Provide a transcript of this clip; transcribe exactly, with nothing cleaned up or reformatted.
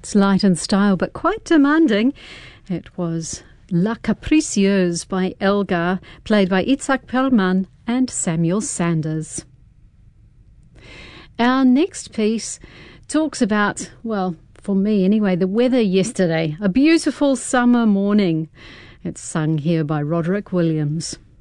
It's light in style, but quite demanding. It was La Capricieuse by Elgar, played by Itzhak Perlman and Samuel Sanders. Our next piece talks about, well, for me anyway, the weather yesterday. A beautiful summer morning. It's sung here by Roderick Williams.